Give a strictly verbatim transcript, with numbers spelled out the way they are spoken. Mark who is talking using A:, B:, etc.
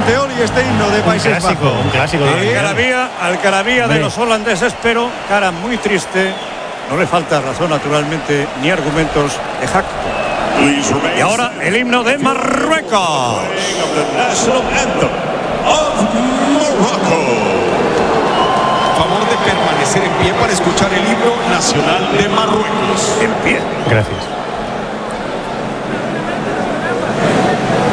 A: este Oli, este himno de Países
B: un clásico,
A: Bajos.
B: un clásico de
C: Algarabía, algarabía de los holandeses, pero cara muy triste. No le falta razón, naturalmente, ni argumentos de jacto. Y ahora el himno de Marruecos.
D: Favor de permanecer en pie para escuchar el himno nacional de Marruecos.
C: En pie.
B: Gracias.